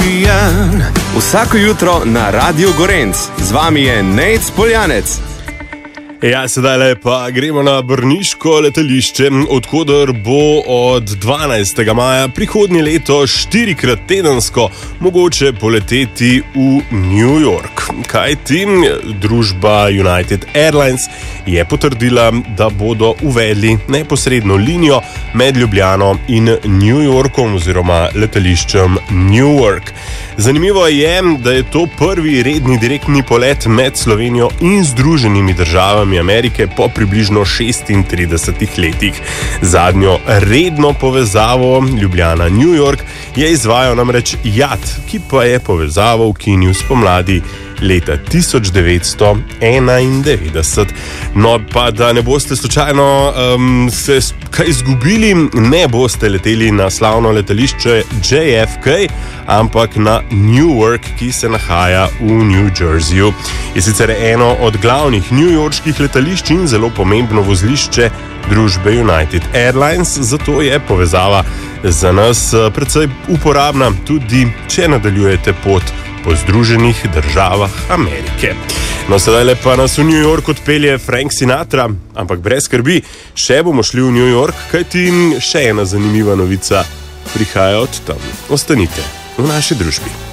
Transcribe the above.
pijan. Vsako jutro na Radio Gorenc. Z vami je Nejc Poljanec. Ja, sedaj lepa gremo na brniško letališče, odkoder bo od 12. maja prihodnje leto 4-krat tedensko mogoče poleteti v New York. Kajti družba United Airlines je potrdila, da bodo uvedli neposredno linijo med Ljubljano in New Yorkom oziroma letališčem Newark. Zanimivo je, da je to prvi redni direktni polet med Slovenijo in Združenimi državami Amerike po približno 36 letih. Zadnjo redno povezavo Ljubljana-New York je izvajal namreč JAT, ki pa je povezavo ukinil spomladi leta 1991. No, pa da ne boste slučajno se kaj izgubili, ne boste leteli na slavno letališče JFK, ampak na Newark, ki se nahaja v New Jerseyju. Je sicer eno od glavnih newyorških letališč in zelo pomembno vozlišče družbe United Airlines, zato je povezava za nas precej uporabna, tudi če nadaljujete pot po Združenih državah Amerike. No, sedaj lepa nas v New York odpelje Frank Sinatra, ampak brez skrbi, še bomo šli v New York, kajti še ena zanimiva novica prihaja od tam. Ostanite v naši družbi.